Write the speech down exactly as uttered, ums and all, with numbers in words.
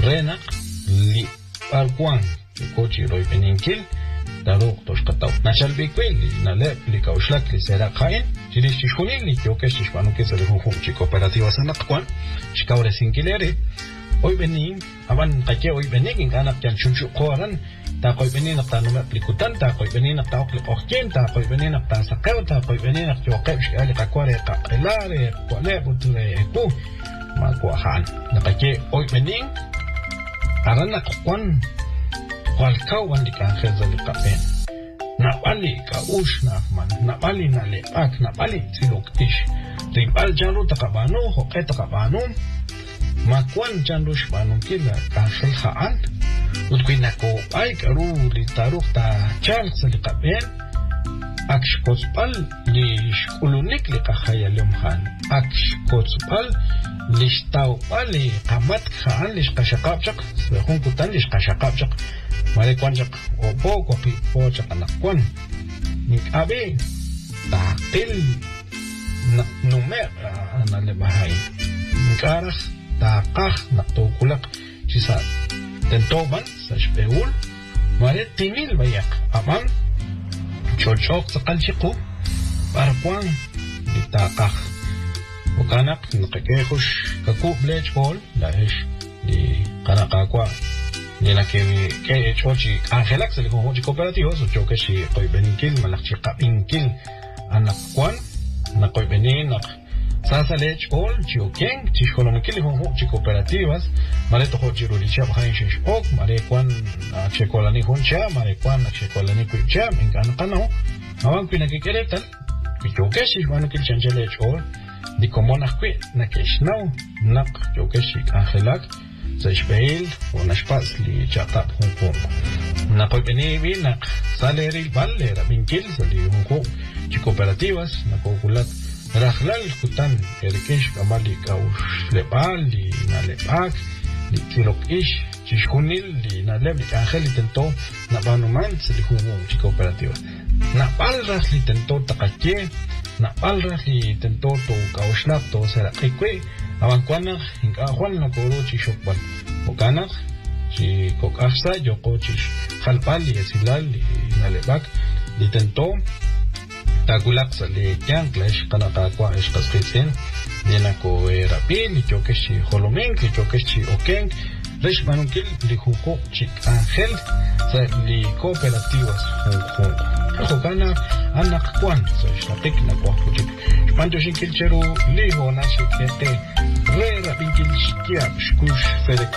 rena li arquan cochi roy peninkil daro toshqataw nachal bikwil na le lika ushlak li sera qain jirish shunil li yokesh shwanu ke sele hum chi cooperativa sanaqwan shkawre sinkileri hoy benin aban qake hoy benin anak yan chunchu qoran ta qoy benin ta no aplikutan ta qoy benin ta oqli qoqin ta qoy benin ta saqaw ta qoy benin ta yoqeb shali qakware qaqilare qole butre epu ma qohan qake hoy benin arana qwan Walkau wan dikanjel zali kapen. Na bali ka ush na man. Na bali na le ak na bali silok ish. Ribal janru takabano hoke takabano. Makwan janru shbano kila kanjel haan. Utkwi nako ay karu li taruk ta chal zali kapen. Ak shkotzpal li shkulunik li kahaya lumhan. Ak shkotzpal li shtawpal li kamat haan li shkashakapchak. Sehun kutan li shkashakapchak. Mare kwanjak opo kopi pochak anak kwan nik abe takil nak numer anale bahay nikaras takah naktukulak sisa tentoban sa speul mare timil bayak amang chochok sa kalchiku parkwang ditakah ukanak nakikehush kaku blech kol lahish di kanakakwa Nila que que chochi Angelax le con cooperativos o choque si koy benikil malakchi qapinkil anak kwan na koy benin nak sasa lech ol chioken chishkolomikil con chi cooperativas mare to hoji rulicha bhain shish ok mare kwan chekolani huncha mare kwan chekolani kucha minkan qano awan pina que queretal que choque si bueno que chanchelech ol di como nakwi nakeshnau nak choque si Angelax Zashbail o nashpas li chatap Hong Kong. Na koy benibi na saleri balle rabinkil sali Hong Kong chi cooperativas na kokulat rahlal kutan erikesh kamali kaush lepal li na lepak li kilok ish chishkunil li na lebli angel tento na banuman sali Hong Kong chi cooperativas. Na palras li tento takake na palras li tento to kaushlap to sera kikwe Abankwana inka Juan na koro chi shokban okanak chi kokafsa yoko chi halpal y esilal y nalebak ditento takulak sale yanklesh kanakakwa eshkaskitsen dinako rapil y chokeshi holomen que chokeshi oken resh manunkil li juko chi angel sa li cooperativas hong Hokana anak kwan sa shnatik na kwa kuchik Panto shinkil cheru liho na shikete re rapin kil shikia shkush fede